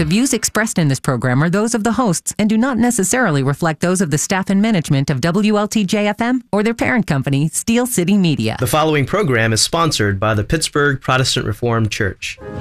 The views expressed in this program are those of the hosts and do not necessarily reflect those of the staff and management of WLTJ-FM or their parent company, Steel City Media. The following program is sponsored by the Pittsburgh Protestant Reformed Church.